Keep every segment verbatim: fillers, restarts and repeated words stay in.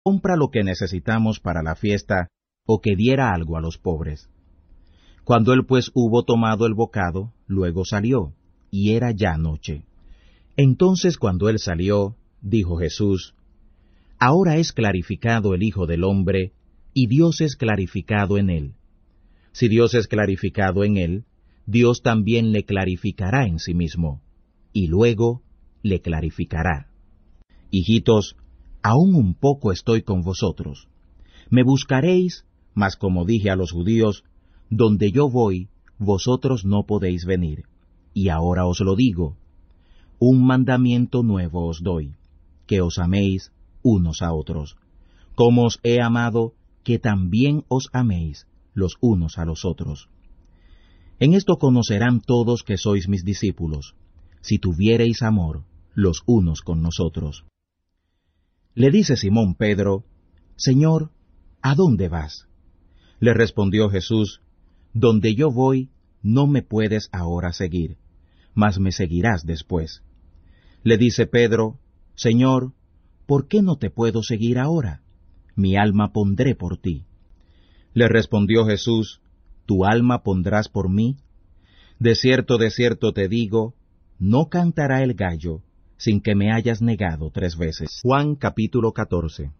compra lo que necesitamos para la fiesta, o que diera algo a los pobres. Cuando él pues hubo tomado el bocado, luego salió, y era ya noche. Entonces cuando él salió, dijo Jesús: Ahora es clarificado el Hijo del Hombre, y Dios es clarificado en él. Si Dios es clarificado en él, Dios también le clarificará en sí mismo, y luego le clarificará. Hijitos, aún un poco estoy con vosotros. Me buscaréis, mas como dije a los judíos, donde yo voy, vosotros no podéis venir. Y ahora os lo digo, un mandamiento nuevo os doy, que os améis unos a otros. Como os he amado, que también os améis los unos a los otros. En esto conocerán todos que sois mis discípulos, si tuviereis amor los unos con nosotros. Le dice Simón Pedro: Señor, ¿a dónde vas? Le respondió Jesús: Donde yo voy, no me puedes ahora seguir, mas me seguirás después. Le dice Pedro: Señor, ¿por qué no te puedo seguir ahora? Mi alma pondré por ti. Le respondió Jesús: ¿Tu alma pondrás por mí? De cierto, de cierto te digo, no cantará el gallo sin que me hayas negado tres veces. Juan capítulo catorce.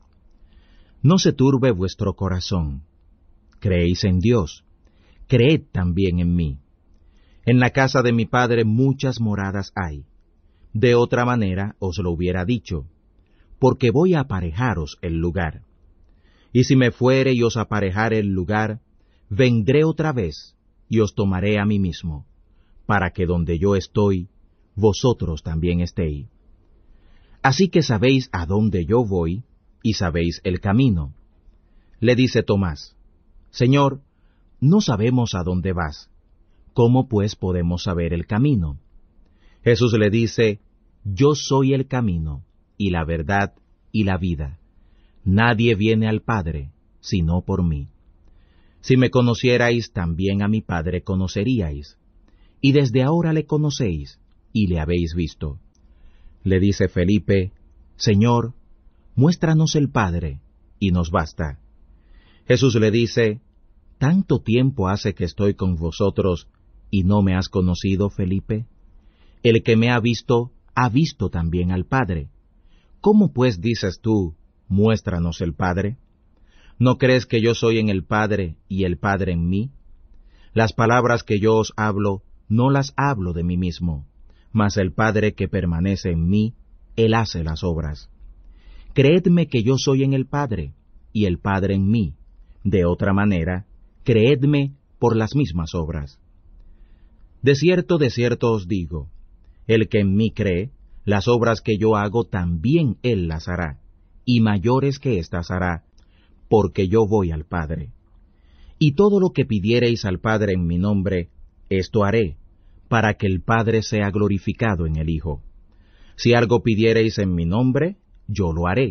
No se turbe vuestro corazón. Creéis en Dios, creed también en mí. En la casa de mi Padre muchas moradas hay. De otra manera os lo hubiera dicho, porque voy a aparejaros el lugar. Y si me fuere y os aparejare el lugar, vendré otra vez y os tomaré a mí mismo, para que donde yo estoy, vosotros también estéis. Así que sabéis a dónde yo voy, y sabéis el camino. Le dice Tomás: Señor, no sabemos a dónde vas. ¿Cómo pues podemos saber el camino? Jesús le dice: Yo soy el camino, y la verdad, y la vida. Nadie viene al Padre, sino por mí. Si me conocierais, también a mi Padre conoceríais. Y desde ahora le conocéis, y le habéis visto. Le dice Felipe: Señor, muéstranos el Padre, y nos basta. Jesús le dice: ¿Tanto tiempo hace que estoy con vosotros, y no me has conocido, Felipe? El que me ha visto, ha visto también al Padre. ¿Cómo pues dices tú, muéstranos el Padre? ¿No crees que yo soy en el Padre, y el Padre en mí? Las palabras que yo os hablo, no las hablo de mí mismo, mas el Padre que permanece en mí, Él hace las obras. Creedme que yo soy en el Padre, y el Padre en mí. De otra manera, creedme por las mismas obras. De cierto, de cierto os digo, el que en mí cree, las obras que yo hago también él las hará, y mayores que éstas hará, porque yo voy al Padre. Y todo lo que pidiereis al Padre en mi nombre, esto haré, para que el Padre sea glorificado en el Hijo. Si algo pidiereis en mi nombre, yo lo haré.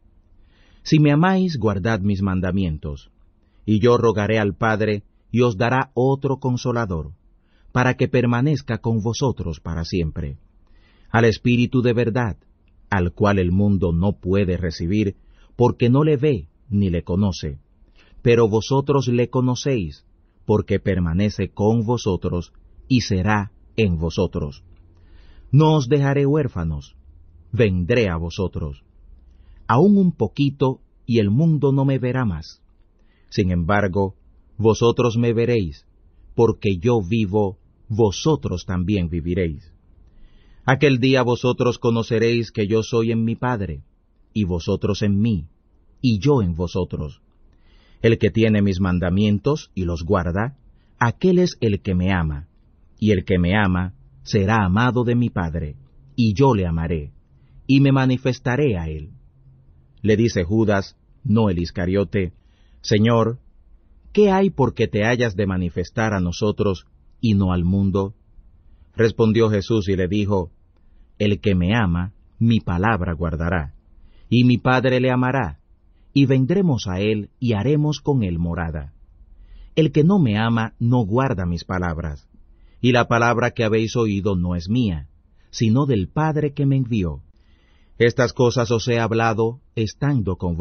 Si me amáis, guardad mis mandamientos, y yo rogaré al Padre, y os dará otro Consolador, para que permanezca con vosotros para siempre, al Espíritu de verdad, al cual el mundo no puede recibir, porque no le ve ni le conoce, pero vosotros le conocéis, porque permanece con vosotros y será en vosotros. No os dejaré huérfanos, vendré a vosotros. Aún un poquito, y el mundo no me verá más. Sin embargo, vosotros me veréis, porque yo vivo, vosotros también viviréis. Aquel día vosotros conoceréis que yo soy en mi Padre, y vosotros en mí, y yo en vosotros. El que tiene mis mandamientos y los guarda, aquel es el que me ama, y el que me ama será amado de mi Padre, y yo le amaré, y me manifestaré a él. Le dice Judas, no el Iscariote: Señor, ¿qué hay por que te hayas de manifestar a nosotros y no al mundo? Respondió Jesús y le dijo: El que me ama, mi palabra guardará, y mi Padre le amará, y vendremos a él y haremos con él morada. El que no me ama no guarda mis palabras, y la palabra que habéis oído no es mía, sino del Padre que me envió. Estas cosas os he hablado estando con